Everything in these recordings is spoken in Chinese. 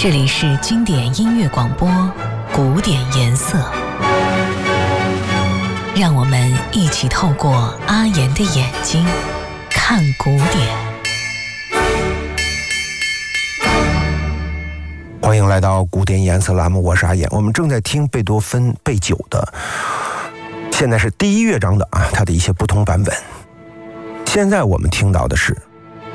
这里是经典音乐广播，古典颜色。让我们一起透过阿言的眼睛看古典。 欢迎来到古典颜色栏目，我是阿言。我们正在听贝多芬贝9的，现在是第1乐章的它的一些不同版本。现在我们听到的是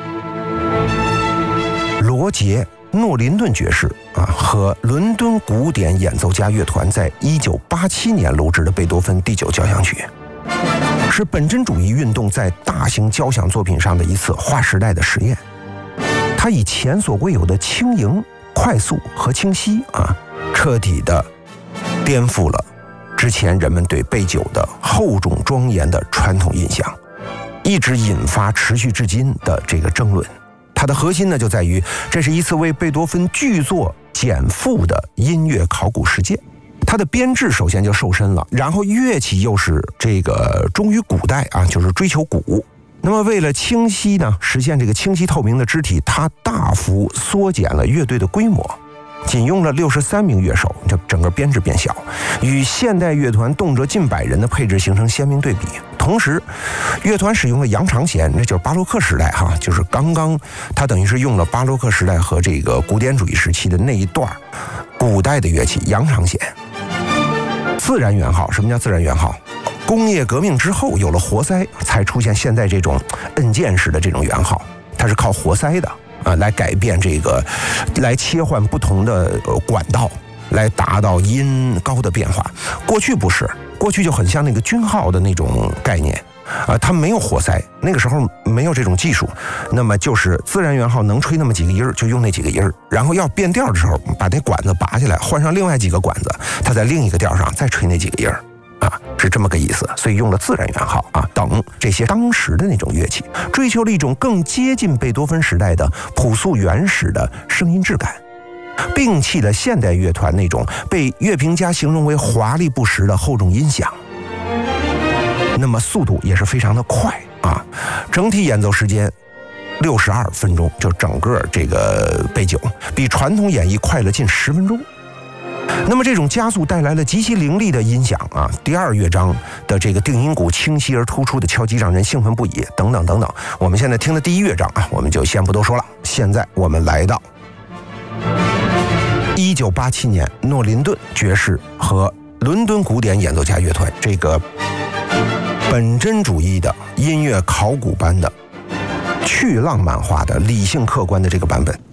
罗杰诺林顿爵士和伦敦古典演奏家乐团在1987年录制的贝多芬第9交响曲，是本真主义运动在大型交响作品上的一次划时代的实验。它以前所未有的轻盈、快速和清晰彻底的颠覆了之前人们对贝9的厚重庄严的传统印象，一直引发持续至今的这个争论。它的核心呢，就在于这是一次为贝多芬剧作减负的音乐考古实践。它的编制首先就瘦身了，然后乐器又是这个忠于古代就是追求古。那么为了清晰呢，实现这个清晰透明的肢体，它大幅缩减了乐队的规模，仅用了63名乐手，就整个编制变小，与现代乐团动辄近100人的配置形成鲜明对比。同时乐团使用了扬长弦，那就是巴洛克时代就是刚刚它等于是用了巴洛克时代和这个古典主义时期的那一段古代的乐器扬长弦。自然圆号，什么叫自然圆号？工业革命之后有了活塞，才出现现在这种摁键式的这种圆号，它是靠活塞的来改变这个，来切换不同的管道，来达到音高的变化。过去不是，过去就很像那个军号的那种概念它没有活塞，那个时候没有这种技术，那么就是自然圆号能吹那么几个音就用那几个音，然后要变调的时候把那管子拔下来，换上另外几个管子，它在另一个调上再吹那几个音是这么个意思。所以用了自然圆号等这些当时的那种乐器，追求了一种更接近贝多芬时代的朴素原始的声音质感，摒弃了现代乐团那种被乐评家形容为华丽不实的厚重音响。那么速度也是非常的快整体演奏时间62分钟，就整个这个贝9比传统演绎快了近10分钟。那么这种加速带来了极其凌厉的音响第2乐章的这个定音鼓清晰而突出的敲击让人兴奋不已，等等等等。我们现在听的第1乐章我们就先不多说了。现在我们来到1987年诺林顿爵士和伦敦古典演奏家乐团这个本真主义的音乐考古般的去浪漫化的理性客观的这个版本。